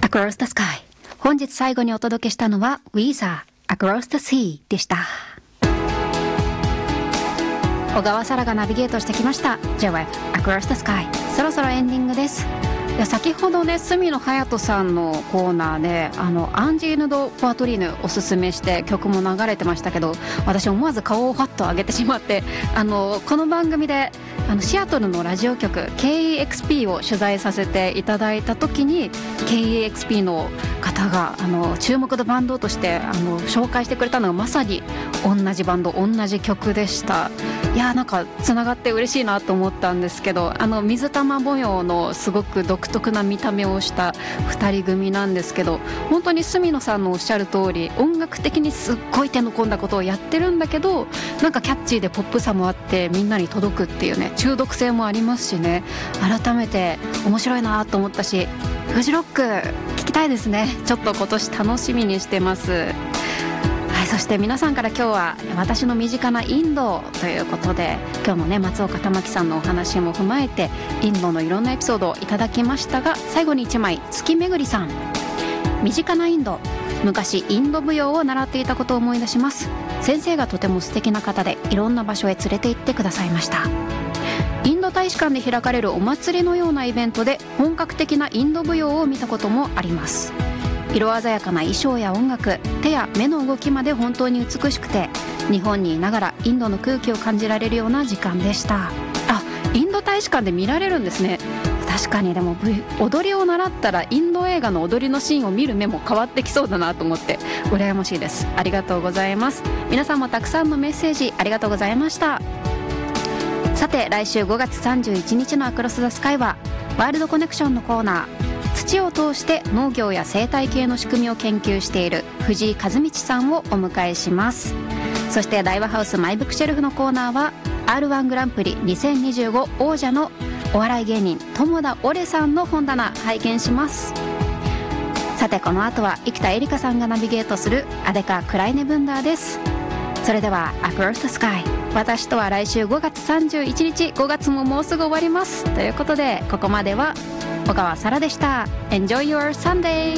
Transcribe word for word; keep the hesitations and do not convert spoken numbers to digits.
Across the Sky。 本日最後にお届けしたのは Weezer Across the Sea でした。小川沙羅がナビゲートしてきました J-ウェブ Across the Sky。 そろそろエンディングです。いや先ほどね角野隼斗さんのコーナーであのアンジーヌ・ド・ポアトリーヌおすすめして曲も流れてましたけど、私思わず顔をファッと上げてしまって、あのこの番組であのシアトルのラジオ局 ケーイーエックスピー を取材させていただいた時に ケーイーエックスピー の方があの注目のバンドとしてあの紹介してくれたのがまさに同じバンド同じ曲でした。いやなんかつながって嬉しいなと思ったんですけど、あの水玉模様のすごく独特な見た目をしたふたり組なんですけど、本当に角野さんのおっしゃる通り音楽的にすっごい手の込んだことをやってるんだけど、なんかキャッチーでポップさもあってみんなに届くっていうね、中毒性もありますしね、改めて面白いなと思ったし、フジロック聞きたいですね。ちょっと今年楽しみにしてます。はい、そして皆さんから今日は私の身近なインドということで、今日のね松岡玉樹さんのお話も踏まえてインドのいろんなエピソードをいただきましたが、最後にいちまい月めぐりさん。身近なインド、昔インド舞踊を習っていたことを思い出します。先生がとても素敵な方でいろんな場所へ連れて行ってくださいました。インド大使館で開かれるお祭りのようなイベントで本格的なインド舞踊を見たこともあります。色鮮やかな衣装や音楽、手や目の動きまで本当に美しくて、日本にいながらインドの空気を感じられるような時間でした。あ、インド大使館で見られるんですね。確かにでも踊りを習ったらインド映画の踊りのシーンを見る目も変わってきそうだなと思って羨ましいです。ありがとうございます。皆さんもたくさんのメッセージありがとうございました。さて来週ごがつさんじゅういちにちのアクロスザスカイはワールドコネクションのコーナー、土を通して農業や生態系の仕組みを研究している藤井和道さんをお迎えします。そして大和ハウスマイブックシェルフのコーナーは アールワン グランプリにせんにじゅうご王者のお笑い芸人友田オレさんの本棚拝見します。さてこの後は生田絵梨花さんがナビゲートするアデカクライネブンダーです。それでは Across the Sky、 私とは来週ごがつさんじゅういちにち、ごがつももうすぐ終わりますということで、ここまでは小川沙羅でした。 Enjoy your Sunday!